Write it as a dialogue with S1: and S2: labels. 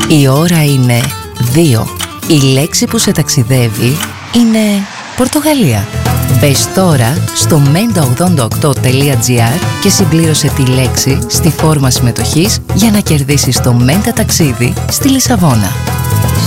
S1: Η ώρα είναι 2. Η λέξη που σε ταξιδεύει είναι Πορτογαλία. Μπες τώρα στο menta88.gr και συμπλήρωσε τη λέξη στη φόρμα συμμετοχής για να κερδίσεις το Menta ταξίδι στη Λισαβόνα.